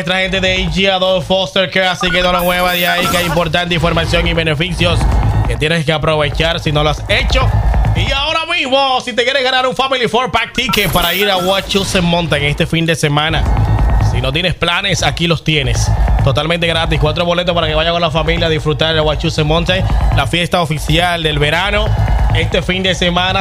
nuestra gente de AG Foster Care, así que no lo muevas de ahí, que hay importante información y beneficios que tienes que aprovechar si no lo has hecho. Y ahora mismo, si te quieres ganar un Family 4-Pack ticket para ir a Wachusett Mountain este fin de semana, si no tienes planes, aquí los tienes. Totalmente gratis. 4 boletos para que vaya con la familia a disfrutar de Wachusett Mountain, la fiesta oficial del verano. Este fin de semana,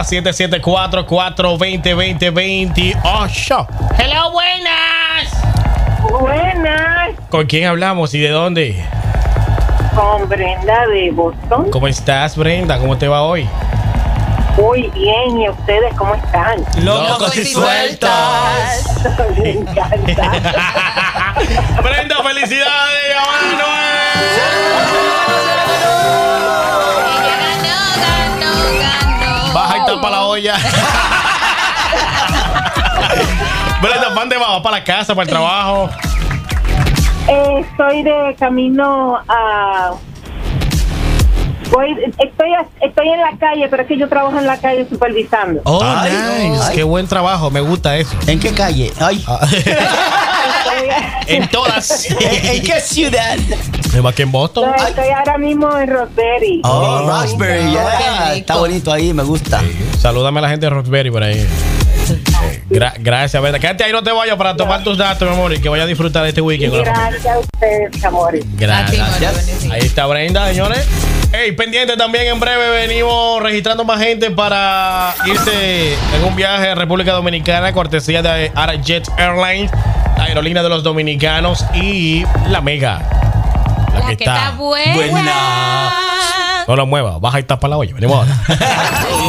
774-420-2028. Hello, buenas. Buenas. ¿Con quién hablamos y de dónde? Con Brenda de Boston. ¿Cómo estás, Brenda? ¿Cómo te va hoy? Muy bien, ¿y ustedes cómo están? ¡Locos y sueltos! Me encanta. Brenda, felicidades, ganó. Baja y tapa la olla. Brenda, ¿para dónde vas? ¿Para la casa, para el trabajo? Estoy de camino a... Estoy en la calle, pero es que yo trabajo en la calle supervisando. Oh, Ay, nice. ay. Qué buen trabajo. Me gusta eso. ¿En qué calle? Ay. En todas. ¿En qué ciudad? Aquí en Boston. Estoy ahora mismo en Roseberry. Oh, Roxbury, Qué yeah. rico. Está bonito ahí, me gusta. Salúdame a la gente de Roxbury por ahí. Gracias, Brenda. Quédate ahí, no te vayas para tomar tus datos, mi amor, y que vayas a disfrutar de este weekend. Gracias a ustedes, amores. Gracias. A ti, María, buenísimo. Ahí está Brenda, señores. Hey, pendiente también, en breve venimos registrando más gente para irse en un viaje a República Dominicana, cortesía de AraJet Airlines, la aerolínea de los dominicanos, y la Mega. La que está buena. Buena. No lo muevas, baja y tapa la olla. Venimos ahora.